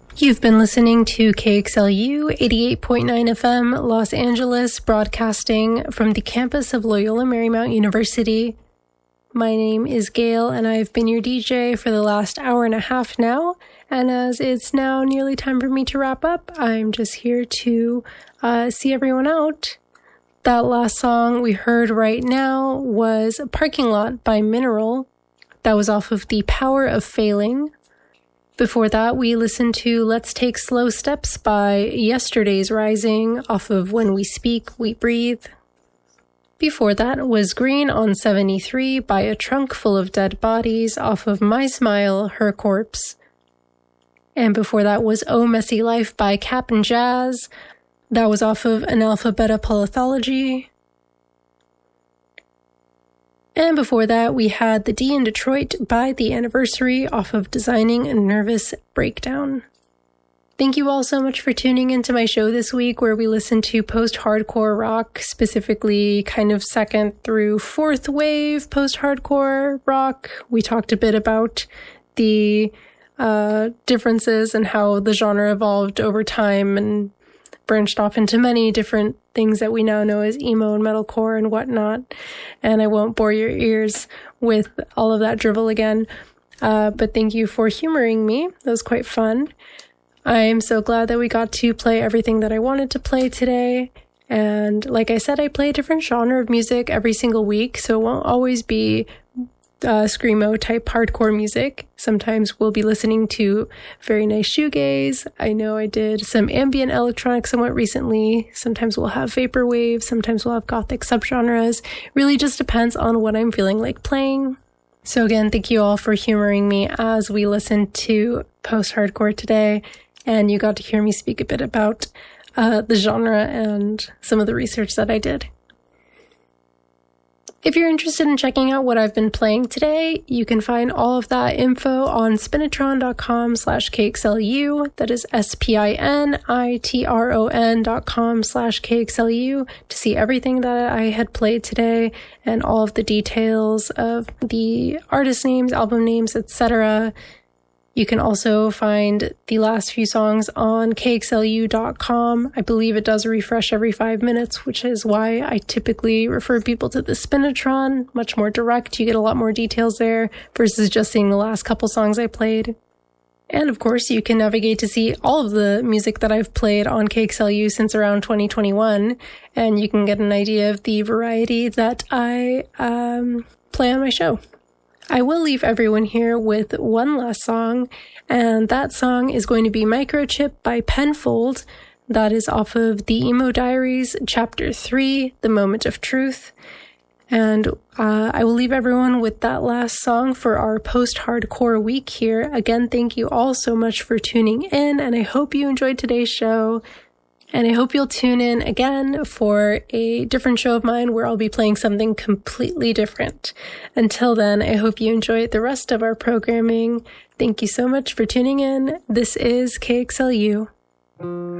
You've been listening to KXLU 88.9 FM Los Angeles, broadcasting from the campus of Loyola Marymount University. My name is Gail, and I've been your DJ for the last hour and a half now. And as it's now nearly time for me to wrap up, I'm just here to see everyone out. That last song we heard right now was Parking Lot by Mineral. That was off of The Power of Failing. Before that, we listened to Let's Take Slow Steps by Yesterday's Rising off of When We Speak, We Breathe. Before that was Green on 73 by A Trunk Full of Dead Bodies off of My Smile, Her Corpse. And before that was Oh Messy Life by Cap'n Jazz. That was off of Analpha Beta Polythology. And before that, we had The D in Detroit by The Anniversary off of Designing a Nervous Breakdown. Thank you all so much for tuning into my show this week, where we listen to post-hardcore rock, specifically kind of second through fourth wave post-hardcore rock. We talked a bit about the differences and how the genre evolved over time and branched off into many different things that we now know as emo and metalcore and whatnot. And I won't bore your ears with all of that drivel again. But thank you for humoring me. That was quite fun. I'm so glad that we got to play everything that I wanted to play today. And like I said, I play a different genre of music every single week, so it won't always be screamo type hardcore music. Sometimes we'll be listening to very nice shoegaze. I know I did some ambient electronic somewhat recently. Sometimes we'll have vaporwave. Sometimes we'll have gothic subgenres. Really just depends on what I'm feeling like playing. So again, thank you all for humoring me as we listened to post-hardcore today. And you got to hear me speak a bit about the genre and some of the research that I did. If you're interested in checking out what I've been playing today, you can find all of that info on spinitron.com/KXLU. That is spinitron.com/KXLU to see everything that I had played today and all of the details of the artist names, album names, etc. You can also find the last few songs on KXLU.com. I believe it does refresh every 5 minutes, which is why I typically refer people to the Spinitron. Much more direct. You get a lot more details there versus just seeing the last couple songs I played. And of course, you can navigate to see all of the music that I've played on KXLU since around 2021. And you can get an idea of the variety that I play on my show. I will leave everyone here with one last song, and that song is going to be Microchip by Penfold. That is off of the Emo Diaries, Chapter 3, The Moment of Truth. And I will leave everyone with that last song for our post-hardcore week here. Again, thank you all so much for tuning in, and I hope you enjoyed today's show. And I hope you'll tune in again for a different show of mine where I'll be playing something completely different. Until then, I hope you enjoy the rest of our programming. Thank you so much for tuning in. This is KXLU.